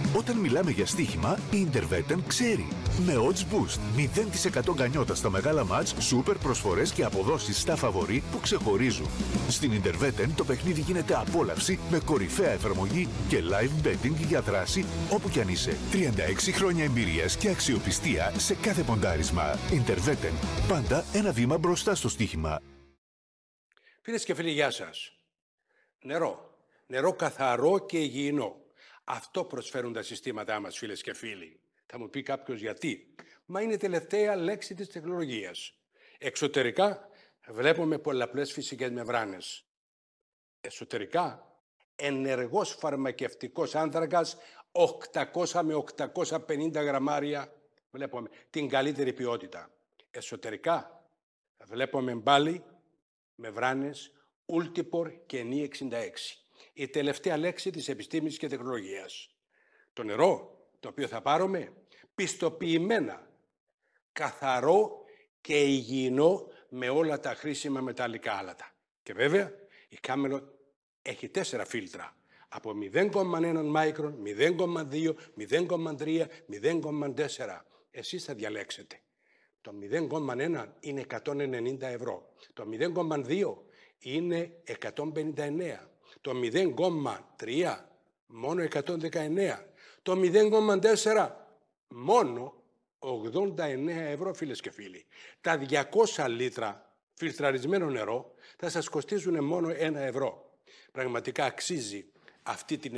Όταν μιλάμε για στοίχημα, η Interveten ξέρει. Με Odds Boost, 0% γκανιότα στα μεγάλα μάτς, σούπερ προσφορές και αποδόσεις στα φαβορί που ξεχωρίζουν. Στην Interveten το παιχνίδι γίνεται απόλαυση με κορυφαία εφαρμογή και live betting για δράση όπου κι αν είσαι. 36 χρόνια εμπειρίας και αξιοπιστία σε κάθε ποντάρισμα. Interveten, πάντα ένα βήμα μπροστά στο στοίχημα. Φίλες και φίλοι, γεια σας. Νερό. Νερό καθαρό και υγιεινό. Αυτό προσφέρουν τα συστήματά μας, φίλες και φίλοι. Θα μου πει κάποιος γιατί. Μα είναι η τελευταία λέξη της τεχνολογίας. Εξωτερικά βλέπουμε πολλαπλές φυσικές μεμβράνες. Εσωτερικά ενεργός φαρμακευτικός άνθρακας 800 με 850 γραμμάρια. Βλέπουμε την καλύτερη ποιότητα. Εσωτερικά βλέπουμε πάλι μεμβράνες Ultipor και Ni 66. Η τελευταία λέξη της επιστήμης και τεχνολογίας. Το νερό, το οποίο θα πάρουμε, πιστοποιημένα, καθαρό και υγιεινό με όλα τα χρήσιμα μεταλλικά άλατα. Και βέβαια, η Camelot έχει 4 φίλτρα. Από 0,1 μάικρον, 0,2, 0,3, 0,4. Εσείς θα διαλέξετε. Το 0,1 είναι 190 ευρώ. Το 0,2 είναι 159. Το 0,3 μόνο 119. Το 0,4 μόνο 89 ευρώ, φίλες και φίλοι. Τα 200 λίτρα φιλτραρισμένο νερό θα σας κοστίζουν μόνο 1 ευρώ. Πραγματικά αξίζει αυτή την